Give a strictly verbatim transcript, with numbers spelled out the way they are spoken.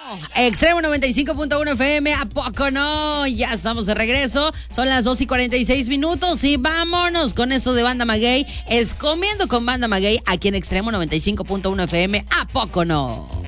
Extremo noventa y cinco punto uno F M, ¿a poco no? Ya estamos de regreso, son las dos y cuarenta y seis minutos y vámonos con esto de Banda Maguey, es Comiendo con Banda Maguey aquí en Extremo noventa y cinco punto uno F M, ¿a poco no?